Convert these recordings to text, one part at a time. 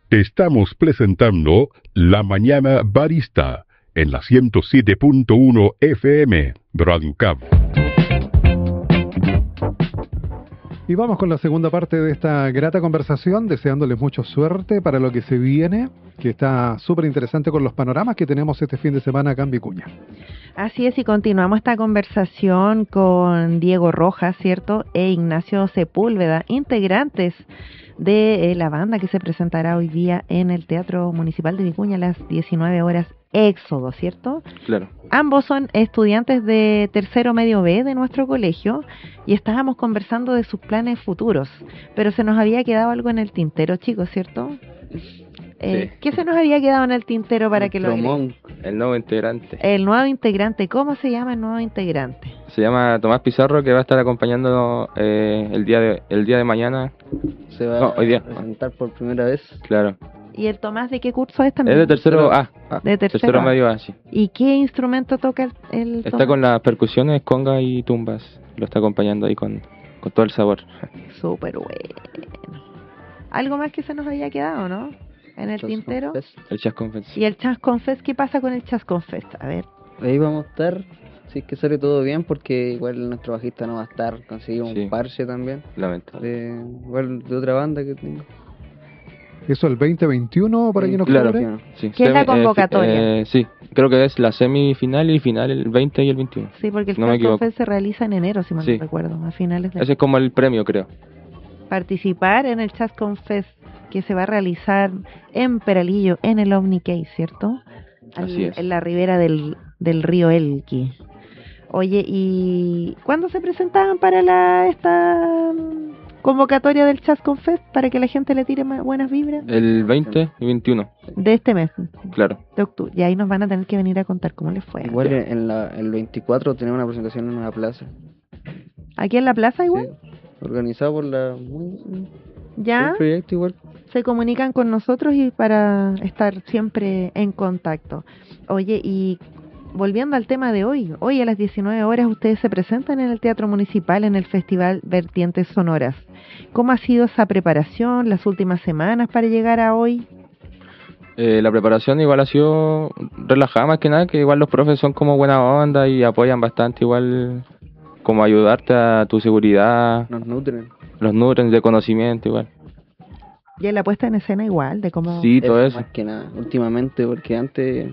Te estamos presentando La Mañana Barista en la 107.1 FM Radio Cabo. Y vamos con la segunda parte de esta grata conversación, deseándoles mucha suerte para lo que se viene, que está súper interesante con los panoramas que tenemos este fin de semana acá en Vicuña. Así es, y continuamos esta conversación con Diego Rojas, ¿cierto? E Ignacio Sepúlveda, integrantes de la banda que se presentará hoy día en el Teatro Municipal de Vicuña a las 19 horas, Éxodo, ¿cierto? Claro. Ambos son estudiantes de tercero medio B de nuestro colegio y estábamos conversando de sus planes futuros, pero se nos había quedado algo en el tintero, chicos, ¿cierto? Sí. ¿Qué se nos había quedado en el tintero para que lo agreguen? El nuevo integrante. El nuevo integrante, ¿cómo se llama el nuevo integrante? Se llama Tomás Pizarro, que va a estar acompañándonos el día de mañana. Se va hoy día. a presentar por primera vez. Claro. ¿Y el Tomás de qué curso es también? Es de tercero A. De tercero medio A, sí. ¿Y qué instrumento toca el Está Tomás? con las percusiones, conga y tumbas. Lo está acompañando ahí con todo el sabor. Súper bueno. ¿Algo más que se nos había quedado, no? En el tintero. El Chas Confess. ¿Y el Chas Confess? ¿Qué pasa con el Chas Confess? A ver. Ahí vamos a estar, si es que sale todo bien, porque igual nuestro bajista no va a estar. Conseguimos un parche también. Lamentable. Igual de otra banda que tengo. ¿Eso el 2021 para que nos Claro, cobre? sí. ¿Qué es la convocatoria? Sí, creo que es la semifinal y final el 20 y el 21. Sí, porque el no Chas Confess se realiza en enero, si mal no recuerdo, a finales de... Ese es como el premio, creo. Participar en el Chas Confess que se va a realizar en Peralillo, en el Omnicase, ¿cierto? Así es. En la ribera del río Elqui. Oye, ¿y cuándo se presentaban para esta convocatoria del Chas Confess para que la gente le tire buenas vibras? El 20 y 21. De este mes. Claro. De octubre. Y ahí nos van a tener que venir a contar cómo les fue. Igual el 24 tenemos una presentación en una plaza. ¿Aquí en la plaza igual? Sí. Organizado por la... ¿Ya? El proyecto igual. Se comunican con nosotros y para estar siempre en contacto. Oye, y volviendo al tema de hoy a las 19 horas ustedes se presentan en el Teatro Municipal en el Festival Vertientes Sonoras. ¿Cómo ha sido esa preparación las últimas semanas para llegar a hoy? La preparación igual ha sido relajada más que nada, que igual los profes son como buena onda y apoyan bastante, igual como ayudarte a tu seguridad. Nos nutren. Los nutren de conocimiento igual. ¿Y en la puesta en escena igual? De cómo... Sí, todo eso. Más que nada, últimamente, porque antes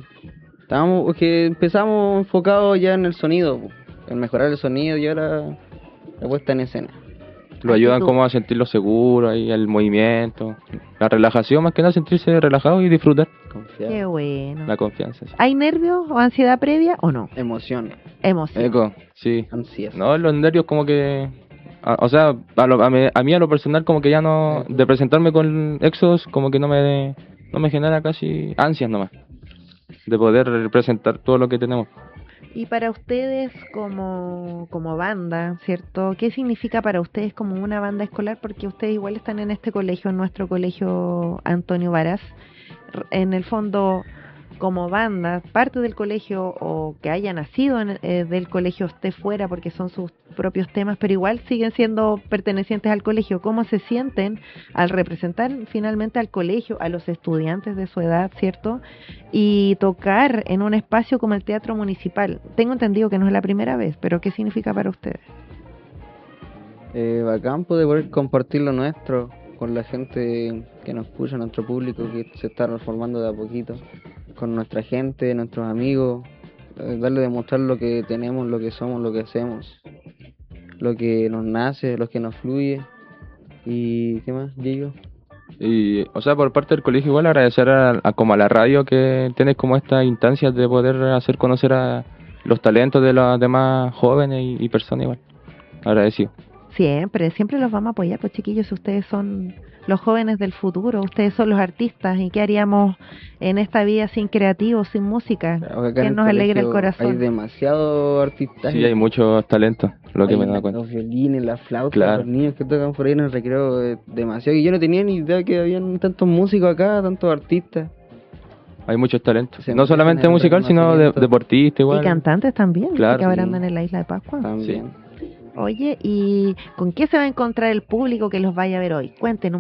empezamos enfocados ya en el sonido, en mejorar el sonido y ahora la puesta en escena. Lo ayudan como a sentirlo seguro, ahí el movimiento, la relajación, más que nada sentirse relajado y disfrutar. Confiar. Qué bueno. La confianza. Sí. ¿Hay nervios o ansiedad previa o no? Emoción. Eco, sí. Ansiedad. No, los nervios como que... O sea, a mí a lo personal como que ya no... De presentarme con Exos como que no me genera casi ansias nomás. De poder representar todo lo que tenemos. Y para ustedes como banda, ¿cierto? ¿Qué significa para ustedes como una banda escolar? Porque ustedes igual están en este colegio, en nuestro colegio Antonio Varas. En el fondo, como banda, parte del colegio o que haya nacido del colegio esté fuera porque son sus propios temas, pero igual siguen siendo pertenecientes al colegio. ¿Cómo se sienten al representar finalmente al colegio, a los estudiantes de su edad, ¿cierto? Y tocar en un espacio como el Teatro Municipal. Tengo entendido que no es la primera vez, pero ¿qué significa para ustedes? Bacán poder compartir lo nuestro con la gente que nos escucha, nuestro público que se está transformando de a poquito, con nuestra gente, nuestros amigos, darle a demostrar lo que tenemos, lo que somos, lo que hacemos, lo que nos nace, lo que nos fluye. ¿Y qué más, Diego? Y, o sea, por parte del colegio igual agradecer como a la radio que tienes como estas instancias de poder hacer conocer a los talentos de los demás jóvenes y personas igual. Agradecido. Siempre los vamos a apoyar, pues chiquillos, ustedes son los jóvenes del futuro, ustedes son los artistas, ¿y qué haríamos en esta vida sin creativos, sin música? Que nos alegra el corazón. Hay demasiados artistas. Sí, hay muchos talentos, lo que me da cuenta. Los violines, las flautas, claro. Los niños que tocan por ahí en el recreo, demasiado. Y yo no tenía ni idea que habían tantos músicos acá, tantos artistas. Hay muchos talentos, no solamente musical, sino deportista igual. Y cantantes también, claro, que ahora andan en la Isla de Pascua. También. Sí. Oye, ¿y con qué se va a encontrar el público que los vaya a ver hoy? Cuéntenos